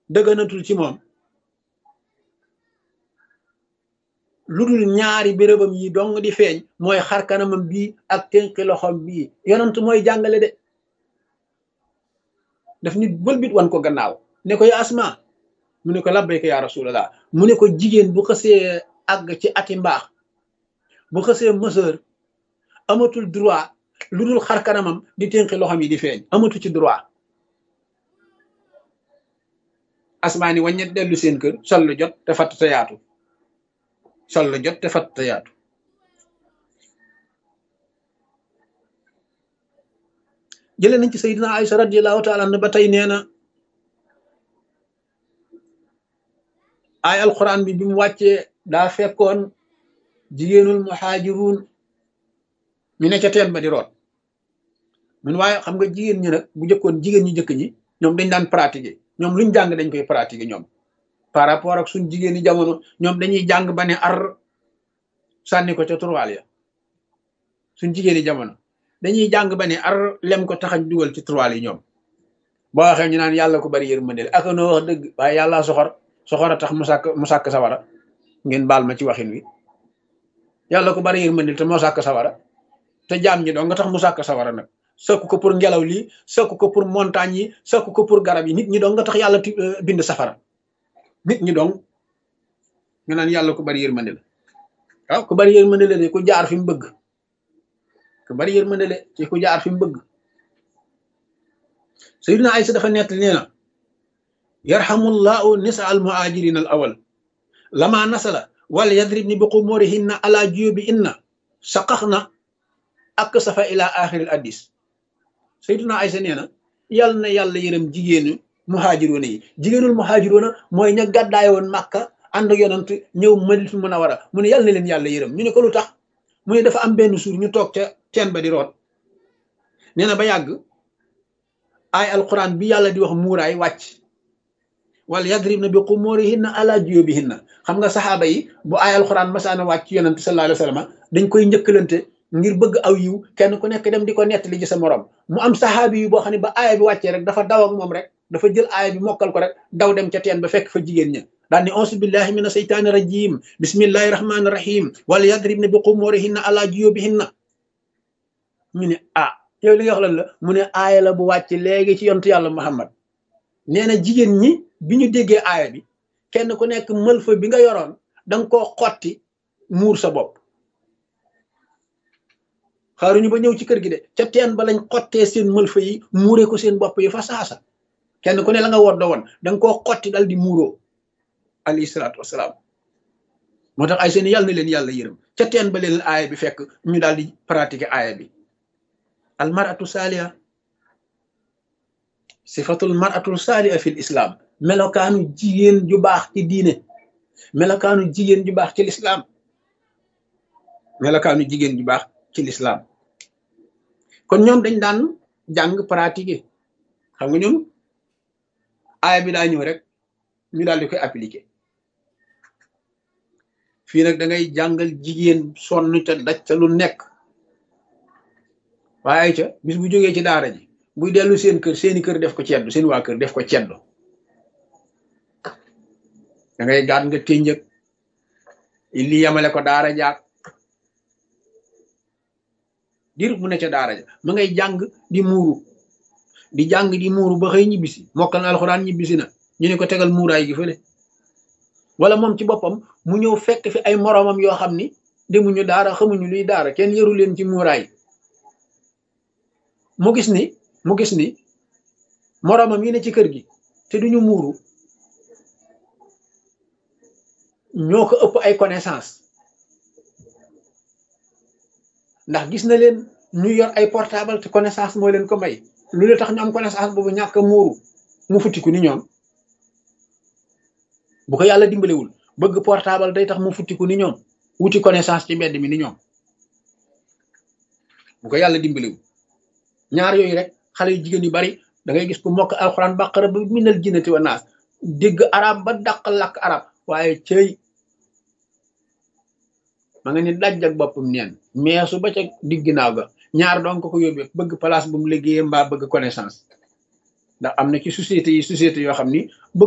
dëgganatul ci moom lu dul ñaari bérébam yi dong di feeñ mooy xar kanamam bii ak tënki loxom bii yonent mooy jàngale de daf nit bëlbit wan ko gannaaw ne ko ya asma mu ne ko labbayka ya rasulallah mu ne ko jigéen bu xësee àgg ci ati mbaax bu xësee mëseur amatul droit lu dul xar kanamam di tënki loxom yi di feeñ amatu ci droit asma ni waññet dellu seen kër sol lu jot te fatt te yaatu sol la jot te fatt te yaatu jëlee nañ ci sayyidina Aïcha radiyallahu taala anha ba tey nee na ay alquran bi mu wàccee daa fekkoon jigéenul muhaajiruun ñu ne ca teen ba di root mun waaye xam nga jigéen ñi nag bu jëkkoon jigéen ñi jëkk ñi ñoom dañ daan pratiquer ñoom luñ jàng dañ koy pratiquer ñoom par rapport ak suñ jigéen ñi jamono ñoom dañuy jàng ba ne ar sànni ko ca turwaal ya suñ jigéen ñi jamono dañuy jàng ba ne ar lem ko taxañ dugal ci turwaal yi ñoom boo waxee ñu naan yàlla ko bari yërmande ak noo wax dëgg waaye yàlla soxor a tax mu sàkk sawara ngeen baal ma ci waxin wi yàlla ko bari yërmande te moo sàkk sawara te jaam ñi dong nga tax mu sàkk sawara nag sëkku ko pour ngelaw lii sëkku ko pour montagne yi sëkku ko pour garab yi nit ñi dong nga tax yàlla bind safara nit ñi dong nga naan yàlla ko bari yërmande la waaw ku bari yërmande la de ku jaar fi mu bëgg ku bari yërmande la ci ku jaar fi mu bëgg sayyidina Aysa dafa nett nee na yarhamullahu nisa al muhajirin al awal lama nasala wal yadribni bi qumurihinna ala juyubi inna saqaxna ak safa ila axiril addis sayyidina Aysa nee na yàlla na yàlla yërëm jigéenu muhaajiroona yi jigéenul muhaajiroona mooy ña gàddaay woon Màkka ànd ak yonent ñëw Madinatul Munawwara mu ne yàlla na leen yàlla yërëm ñu ne ko lu tax mu ne dafa am benn suur ñu toog ca teen ba di root nee na ba yàgg ay alquran bi yàlla di wax muuraay wàcc wala yadribna bi qumurihinna ala juyubihinna xam nga saxaaba yi bu ay alquran masaana wàcc yonent sallallahu alayhi wa sallam dañ koy njëkkalante ngir bëgg aw yiw kenn ku nekk dem di ko nettali ci sa morom mu am saxaabi yu boo xam ne ba aaya bi wàccee rek dafa daw ak moom rek dafa jël aaya bi mokkal ko rek daw dem ca teen ba fekk fa jigéen ña daal ni auzu billahi mina seytaani rajim bismillahi rahmaani rahim wala yadribna bi qumurihinna ala juyubihinna ñu ne ah yow li nga wax lan la mu ne aaya la bu wàcc léegi ci yontu yàlla Muhammad nee na jigéen ñi bi ñu déggee aaya bi kenn ku nekk mëlfa bi nga yoroon danga koo xotti muur sa bopp xaaruñu ba ñëw ci kër gi de ca teen ba lañ xottee seen mëlfa yi muuree ko seen bopp yi fa saasa kenn ku ne la nga woddo woon danga koo xotti dal di muuroo alayhi salaatu wasalaam moo tax ay seen yàlla na leen yàlla yërëm ca teen ba leen aaya bi fekk ñu daal di pratiquer aaya bi al maratu saaliha sifatul maratul saaliha fil islam melokaanu jigéen ju baax ci diine melokaanu jigéen ju baax ci lislaam melokaanu jigéen ju baax ci lislaam kon ñoom dañ daan jàng pratiquer xam nga ñoom aaya bi daa ñëw rek ñu daal di koy appliquer fii nag da ngay jàngal jigéen sonn ca daj ca lu nekk waaye ca bis bu jógee ci daara ji buy dellu seen kër seeni kër def ko ceddu seen waa kër def ko ceddu da ngay gaat nga ténjëg li yamale ko daara jaag dir mu ne ca daara ja ma ngay jàng di muuru di jàng di muuru ba xëy ñibbisi mokkal na alxuraan ñibbisi na ñu ne ko tegal muuraay gi fële wala moom ci boppam mu ñëw fekk fi ay moroomam yoo xam ni demuñu daara xamuñu luy daara kenn yaru leen ci muuraay mu gis ni moroomam yi ne ci kër gi te duñu muuru ñoo ko ëpp ay connaissance ndax gis na leen ñu yor ay portable te connaissance moo leen ko may lu la tax ñu am connaissance boobu ñàkk a muuru mu futtiku ni ñoom bu ko yàlla dimbalewul bëgg portable day tax mu futtiku ni ñoom wuti connaissance ci mbedd mi ni ñoom bu ko yàlla dimbalewul ñaar yooyu rek xale yu jigéen yu bari da ngay gis ku mokk alxuraan baqara ba minal jinnati wa naas dégg arab ba dàq làkk arab waaye cëy ma nga ni daj ak boppam neen meesu ba ca digg ginnaaw ga ñaar doon ko yóbbee bëgg place bu mu liggéeyee mbaa bëgg connaissance ndax am na ci société yoo xam ni